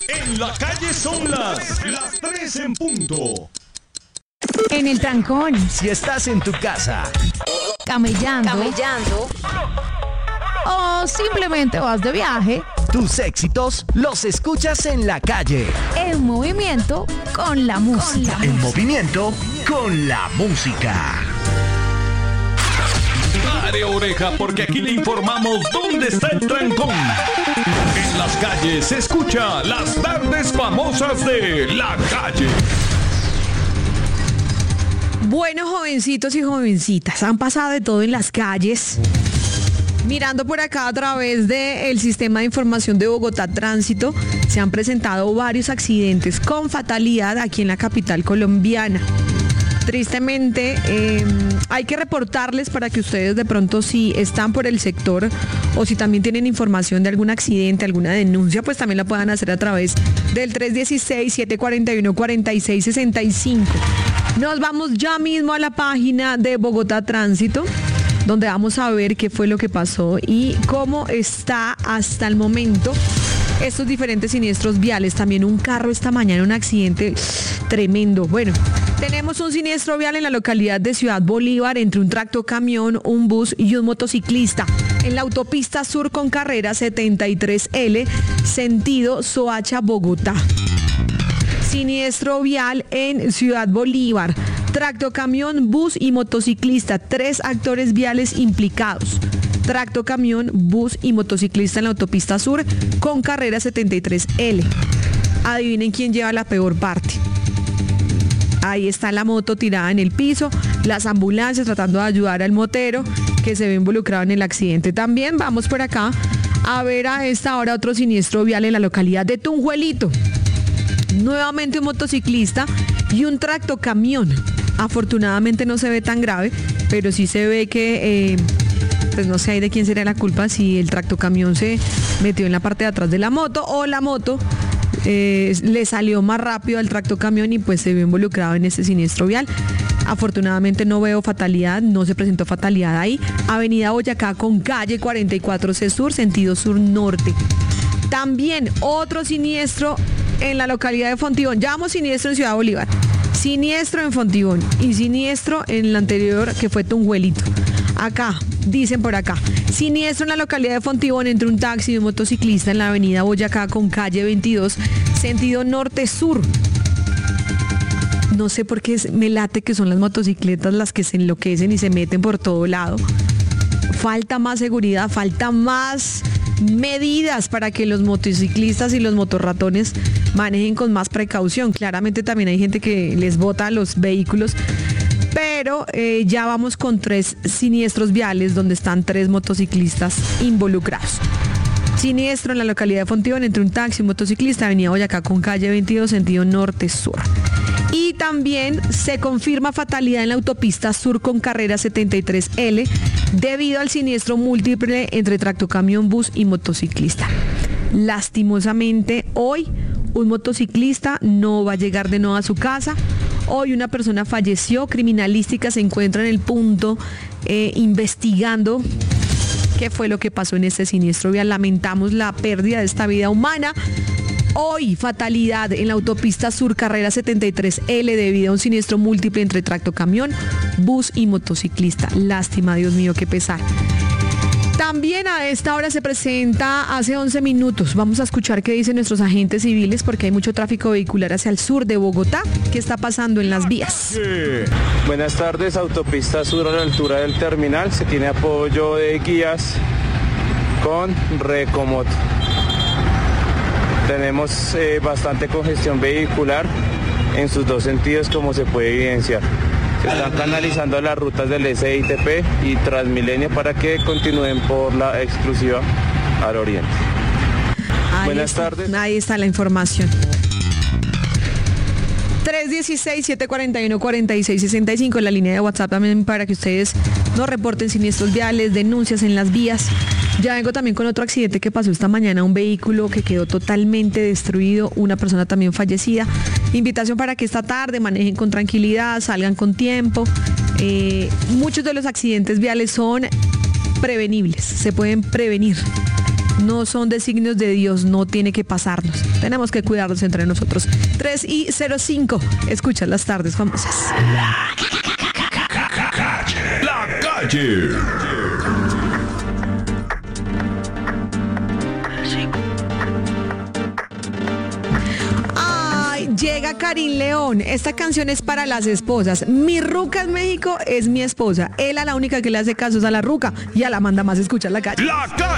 En la calle son las 3 en punto. En el trancón. Si estás en tu casa. Camellando. O simplemente vas de viaje. Tus éxitos los escuchas en la calle. En movimiento con la música. En movimiento con la música. Pare oreja porque aquí le informamos dónde está el trancón. En las calles se escucha las tardes famosas de la calle. Bueno, jovencitos y jovencitas, han pasado de todo en las calles. Mirando por acá a través del sistema de información de Bogotá Tránsito, se han presentado varios accidentes con fatalidad aquí en la capital colombiana. Tristemente, hay que reportarles para que ustedes de pronto, si están por el sector o si también tienen información de algún accidente, alguna denuncia, pues también la puedan hacer a través del 316-741-4665. Nos vamos ya mismo a la página de Bogotá Tránsito, donde vamos a ver qué fue lo que pasó y cómo está hasta el momento estos diferentes siniestros viales. También un carro esta mañana, un accidente tremendo. Bueno, tenemos un siniestro vial en la localidad de Ciudad Bolívar entre un tractocamión, un bus y un motociclista. En la autopista sur con carrera 73L, sentido Soacha, Bogotá. Siniestro vial en Ciudad Bolívar. Tractocamión, bus y motociclista. 3 actores viales implicados. Tractocamión, bus y motociclista en la autopista sur con carrera 73L. Adivinen quién lleva la peor parte. Ahí está la moto tirada en el piso, las ambulancias tratando de ayudar al motero que se ve involucrado en el accidente. También vamos por acá a ver a esta hora otro siniestro vial en la localidad de Tunjuelito. Nuevamente un motociclista y un tractocamión. Afortunadamente no se ve tan grave, pero sí se ve que, pues no sé de quién sería la culpa, si el tractocamión se metió en la parte de atrás de la moto o la moto le salió más rápido al tractocamión y pues se vio involucrado en este siniestro vial. Afortunadamente no veo fatalidad, no se presentó fatalidad ahí. Avenida Boyacá con calle 44C Sur, sentido sur-norte. También otro siniestro en la localidad de Fontibón. Ya vamos siniestro en Ciudad Bolívar, siniestro en Fontibón y siniestro en el anterior que fue Tunjuelito. Acá, dicen por acá, siniestro en la localidad de Fontibón entre un taxi y un motociclista en la avenida Boyacá con calle 22, sentido norte-sur. No sé por qué me late que son las motocicletas las que se enloquecen y se meten por todo lado. Falta más seguridad, falta más medidas para que los motociclistas y los motorratones manejen con más precaución. Claramente también hay gente que les bota los vehículos, pero ya vamos con 3 siniestros viales donde están 3 motociclistas involucrados. Siniestro en la localidad de Fontibón entre un taxi y un motociclista, avenida Boyacá con calle 22, sentido norte-sur. Y también se confirma fatalidad en la autopista sur con carrera 73L debido al siniestro múltiple entre tractocamión, bus y motociclista. Lastimosamente, hoy un motociclista no va a llegar de nuevo a su casa. Hoy una persona falleció. Criminalística se encuentra en el punto investigando qué fue lo que pasó en este siniestro vial. Lamentamos la pérdida de esta vida humana. Hoy, fatalidad en la autopista sur carrera 73L debido a un siniestro múltiple entre tractocamión, bus y motociclista. Lástima, Dios mío, qué pesar. También a esta hora se presenta hace 11 minutos. Vamos a escuchar qué dicen nuestros agentes civiles porque hay mucho tráfico vehicular hacia el sur de Bogotá. ¿Qué está pasando en las vías? Buenas tardes, autopista sur a la altura del terminal. Se tiene apoyo de guías con Recomoto. Tenemos bastante congestión vehicular en sus 2 sentidos, como se puede evidenciar. Se están canalizando las rutas del SITP y Transmilenio para que continúen por la exclusiva al oriente. Buenas tardes. Ahí está la información. 316-741-4665, la línea de WhatsApp también para que ustedes nos reporten siniestros viales, denuncias en las vías. Ya vengo también con otro accidente que pasó esta mañana, un vehículo que quedó totalmente destruido, una persona también fallecida. Invitación para que esta tarde manejen con tranquilidad, salgan con tiempo. Muchos de los accidentes viales son prevenibles, se pueden prevenir. no son designios de Dios, no tiene que pasarnos. Tenemos que cuidarnos entre nosotros. 3:05. Escucha las tardes famosas. La calle. Llega Karim León. Esta canción es para las esposas. Mi ruca en México es mi esposa. Él a la única que le hace caso es a la ruca y a la manda más. Escucha La Calle. La calle.